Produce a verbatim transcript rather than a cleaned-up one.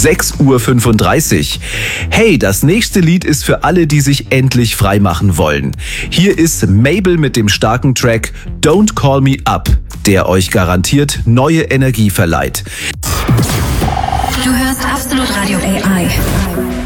sechs Uhr fünfunddreißig. Hey, das nächste Lied ist für alle, die sich endlich frei machen wollen. Hier ist Mabel mit dem starken Track Don't Call Me Up, der euch garantiert neue Energie verleiht. Du hörst Absolut Radio A I.